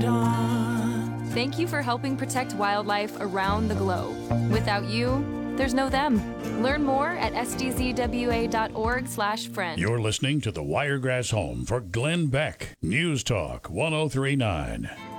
it on. Thank you for helping protect wildlife around the globe. Without you, there's no them. Learn more at sdzwa.org/friend. You're listening to the Wiregrass Home for Glenn Beck. News Talk 1039.